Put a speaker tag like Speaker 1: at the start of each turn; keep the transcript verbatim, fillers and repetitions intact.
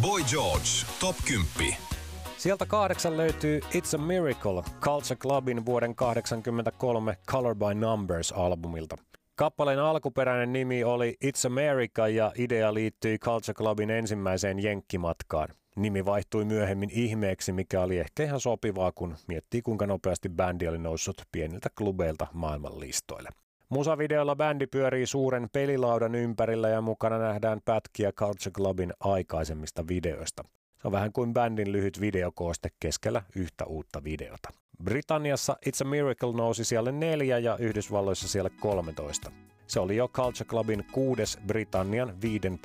Speaker 1: Boy George, top kymmenen.
Speaker 2: Sieltä kahdeksan löytyy It's a Miracle Culture Clubin vuoden kahdeksankymmentäkolme Color by Numbers-albumilta. Kappaleen alkuperäinen nimi oli It's America ja idea liittyi Culture Clubin ensimmäiseen jenkkimatkaan. Nimi vaihtui myöhemmin ihmeeksi, mikä oli ehkä ihan sopivaa, kun miettii kuinka nopeasti bändi oli noussut pieniltä klubeilta maailman listoille. Musavideolla bändi pyörii suuren pelilaudan ympärillä ja mukana nähdään pätkiä Culture Clubin aikaisemmista videoista. Se on vähän kuin bändin lyhyt videokooste keskellä yhtä uutta videota. Britanniassa It's a Miracle nousi siellä neljä ja Yhdysvalloissa siellä kolmetoista. Se oli jo Culture Clubin kuudes Britannian viiden